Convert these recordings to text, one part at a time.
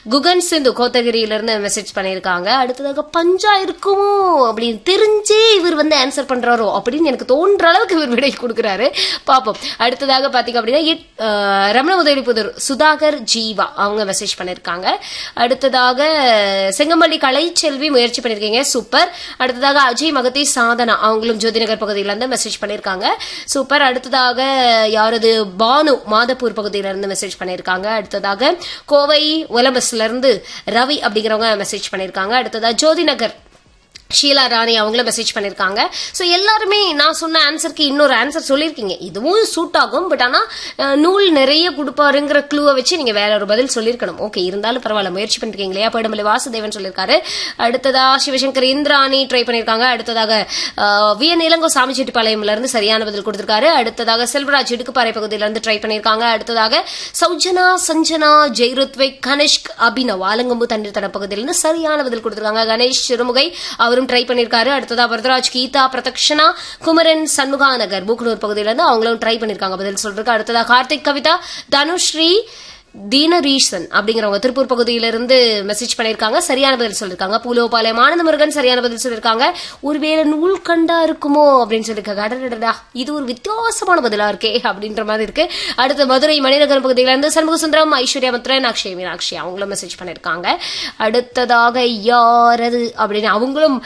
குகன் சிந்து கோத்தகிரியில இருந்து மெசேஜ் பண்ணிருக்காங்க. அடுத்ததாக பஞ்சா இருக்குமோ அப்படின்னு தெரிஞ்சே இவர் வந்து ஆன்சர் பண்றாரோ அப்படின்னு எனக்கு தோன்ற அளவுக்கு இவர் விடை கொடுக்கிறாரு. பாப்போம். அடுத்ததாக பாத்தீங்க அப்படின்னா ரமண உதயபுதூர் சுதாகர் ஜீவா அவங்க மெசேஜ் பண்ணிருக்காங்க. அடுத்ததாக செங்கம்பள்ளி கலைச்செல்வி முயற்சி பண்ணிருக்கீங்க, சூப்பர். அடுத்ததாக அஜய் மகதி சாதனா அவங்களும் ஜோதிநகர் பகுதியில இருந்து மெசேஜ் பண்ணிருக்காங்க, சூப்பர். அடுத்ததாக யாரது பானு மாதப்பூர் பகுதியில இருந்து மெசேஜ் பண்ணிருக்காங்க. அடுத்ததாக கோவை ஒலம்பஸ்ல இருந்து ரவி அப்படிங்கிறவங்க மெசேஜ் பண்ணிருக்காங்க. அடுத்ததாக ஜோதிநகர் ஷீலா ராணி அவங்களும் மெசேஜ் பண்ணிருக்காங்க. சோ எல்லாருமே நான் சொன்ன ஆன்சருக்கு இன்னொரு ஆன்சர் சொல்லிருக்கீங்க. இதுவும் சூட் ஆகும், பட் ஆனா நூல் நிறைய கொடுப்பாருங்கிற க்ளூவை வச்சு நீங்க வேற ஒரு பதில் சொல்லிருக்கணும். ஓகே, இருந்தாலும் பரவாயில்ல, முயற்சி பண்ணிருக்கீங்க இல்லையா. படுமலை வாசுதேவன் சொல்லிருக்காரு. அடுத்ததா சிவசங்கர் இந்திராணி ட்ரை பண்ணிருக்காங்க. அடுத்ததாக விஎன் இளங்கோ சாமிச்செட்டிப்பாளையம்ல இருந்து சரியான பதில் கொடுத்திருக்காரு. அடுத்ததாக செல்வராஜ் இடுக்குப்பாறை பகுதியில இருந்து ட்ரை பண்ணிருக்காங்க. அடுத்ததாக சௌஜனா சஞ்சனா ஜெய்ருத்விக் கனிஷ்க் அபினவ் ஆலங்கம்பு தண்ணீர் தட பகுதியில இருந்து சரியான பதில் கொடுத்திருக்காங்க. கணேஷ் சிறுமுகை அவரும் ட்ரை பண்ணிருக்காரு. அடுத்ததா வரதராஜ் கீதா பிரதக்ஷனா குமரன் சண்முகா நகர் மூக்கனூர் பகுதியில இருந்து அவங்களும் ட்ரை பண்ணிருக்காங்க பதில் சொல்றதுக்கு. அடுத்ததா கார்த்திக் கவிதா தனுஸ்ரீ தீனரீசன் அப்படிங்கிறவங்க திருப்பூர் பகுதியிலிருந்து மெசேஜ் பண்ணிருக்காங்க, சரியான பதில் சொல்லிருக்காங்க. பூலோபாளையம் ஆனந்த முருகன் சரியான பதில் சொல்லிருக்காங்க. ஒருவேளை நூல் கண்டா இருக்குமோ அப்படின்னு சொல்லிருக்காங்க. அடடா, இது ஒரு வித்தியாசமான பதிலா இருக்கே அப்படின்ற மாதிரி இருக்கு. அடுத்து மதுரை மணிநகர் பகுதியில இருந்து சண்முக சுந்தரம் ஐஸ்வர்யா மித்ரன் அக்ஷய் மீனாட்சி அவங்களும் மெசேஜ் பண்ணிருக்காங்க. அடுத்ததாக யாரது அப்படின்னு அவங்களும்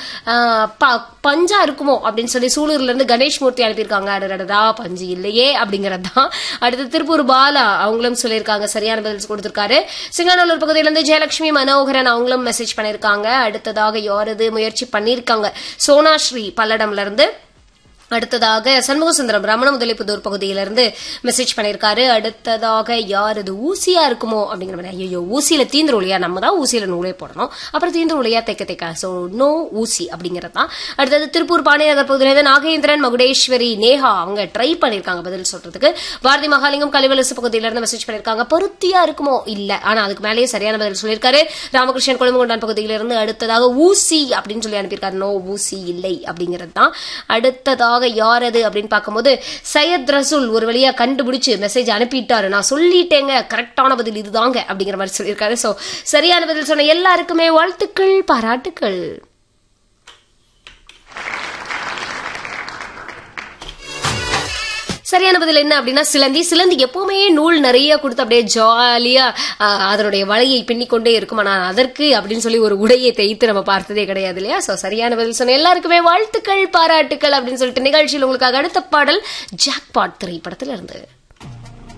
பஞ்சா இருக்குமோ அப்படின்னு சொல்லி சூலூர்ல இருந்து கணேஷ் மூர்த்தி அனுப்பியிருக்காங்க. அடடா, பஞ்சு இல்லையே அப்படிங்கறதுதான். அடுத்து திருப்பூர் பாலா அவங்களும் சொல்லியிருக்காங்க, சரியான பதில் கொடுத்திருக்காரு. சிங்காநல்லூர் பகுதியிலிருந்து ஜெயலட்சுமி மனோகரன் அவங்களும் மெசேஜ் பண்ணிருக்காங்க. அடுத்ததாக யாரது முயற்சி பண்ணிருக்காங்க, சோனாஸ்ரீ பல்லடம்ல இருந்து. அடுத்ததாக சண்முகசுந்தரம் ரமண முதலிப்புதூர் பகுதியிலிருந்து மெசேஜ் பண்ணிருக்காரு. அடுத்ததாக யாரது ஊசியா இருக்குமோ அப்படிங்கிற மாதிரி. ஐயோ, ஊசியில தீந்துரும் இல்லையா, நம்ம தான் ஊசியில நூலே போடணும், அப்புறம் தீந்துரும் இல்லையா தைக்க. சோ நோ ஊசி அப்படிங்கறது தான். அடுத்தது திருப்பூர் பாண்டியநகர் பகுதியிலிருந்து நாகேந்திரன் மகுடேஸ்வரி நேஹா அவங்க ட்ரை பண்ணிருக்காங்க பதில் சொல்றதுக்கு. பாரதி மகாலிங்கம் கலிவலசு பகுதியிலிருந்து மெசேஜ் பண்ணிருக்காங்க. பருத்தியா இருக்குமோ இல்ல, ஆனா அதுக்கு மேலேயே சரியான பதில் சொல்லியிருக்காரு. ராமகிருஷ்ணன் கொழும்புகொண்டான் பகுதியிலிருந்து அடுத்ததாக ஊசி அப்படின்னு சொல்லி அனுப்பியிருக்காரு. நோ ஊசி இல்லை அப்படிங்கிறது தான். அடுத்ததாக யாரது அப்படின்னு பார்க்கும்போது சையத் ரசூல் ஒரு வழியா கண்டுபிடிச்சு மெசேஜ் அனுப்பிட்டாரு. நான் சொல்லிட்டேங்க, கரெக்டான பதில் இதுதாங்க அப்படிங்கிற மாதிரி சொல்லியிருக்காரு. சோ சரியான பதில் சொன்ன எல்லாருக்குமே வாழ்த்துக்கள், பாராட்டுக்கள். சரியான பதில் என்ன அப்படின்னா சிலந்தி. சிலந்தி எப்பவுமே நூல் நிறைய கொடுத்து அப்படியே ஜாலியா அதனுடைய வலையை பின்னிக்கொண்டே இருக்கும். ஆனா அதற்கு அப்படின்னு சொல்லி ஒரு உடையை தைத்து நம்ம பார்த்ததே கிடையாது இல்லையா. சோ சரியான பதில் சொன்ன எல்லாருக்குமே வாழ்த்துக்கள், பாராட்டுக்கள் அப்படின்னு சொல்லிட்டு நிகழ்ச்சியில் உங்களுக்காக அடுத்த பாடல் ஜாக்பாட் திரைப்படத்துல இருந்து.